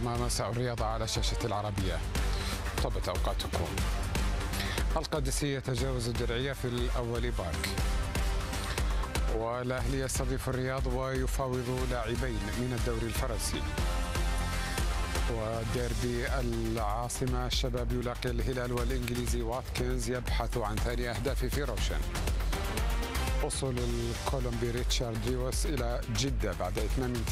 ختام مساء الرياضة على شاشة العربية. طبت أوقاتكم. القادسية يتجاوز الدرعية في الأول بارك. والأهلي يستضيف الرياض ويفاوض لاعبين من الدوري الفرنسي. وديربي العاصمة الشباب يلاقي الهلال والإنجليزي واتكنز يبحث عن ثاني أهداف في روشن. وصول الكولومبي ريتشارد ريوس إلى جدة بعد إتمام